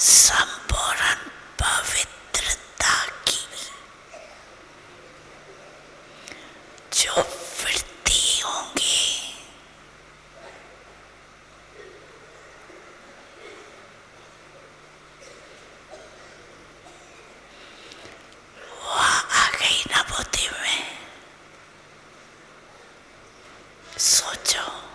संपूर्ण पवित्रता की जो वृत्ति होंगी वो आ गई ना बुद्धि में। सोचो